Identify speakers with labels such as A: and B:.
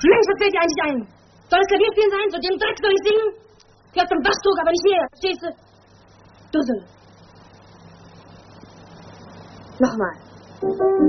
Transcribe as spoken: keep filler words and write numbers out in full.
A: Mensch, was fällt dir eigentlich ein? Soll das Klavier spielen sein? Soll dir im Dreck soll ich singen? Ich hab den Bassdruck, aber nicht mehr. Verstehst du? Dussel. Nochmal.